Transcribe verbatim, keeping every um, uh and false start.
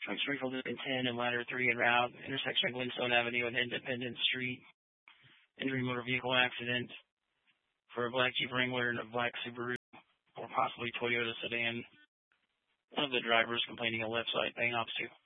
from Springfield in ten and ladder three en route, intersection of Glenstone Avenue and Independence Street. Injury motor vehicle accident for a black Jeep Wrangler and a black Subaru or possibly Toyota sedan. One of the drivers complaining of left side pain, opposite